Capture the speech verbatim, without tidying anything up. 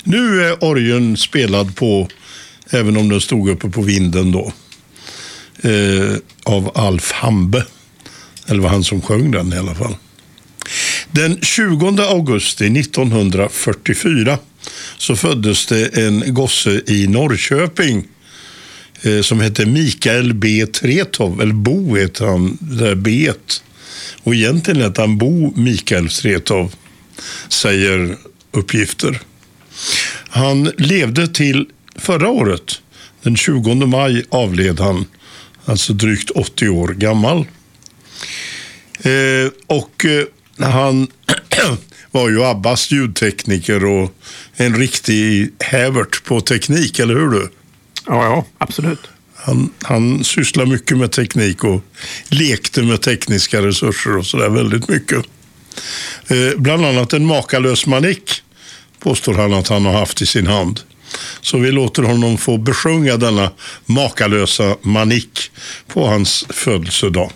Nu är orgeln spelad på, även om den stod uppe på vinden då, eh, av Alf Hambe. Eller var han som sjöng den i alla fall. Den tjugonde augusti nittonhundrafyrtiofyra så föddes det en gosse i Norrköping eh, som hette Mikael B. Tretow, eller Bo heter han, där B. Och egentligen heter han Bo Mikael Tretow, säger uppgifter. Han levde till förra året, den tjugonde maj avled han, alltså drygt åttio år gammal. Eh, och eh, han var ju Abbas ljudtekniker och en riktig hävert på teknik, eller hur du? Ja, ja, absolut. Han, han sysslar mycket med teknik och lekte med tekniska resurser och sådär väldigt mycket. Eh, bland annat en makalös manik påstår han att han har haft i sin hand. Så vi låter honom få besjunga denna makalösa manik på hans födelsedag.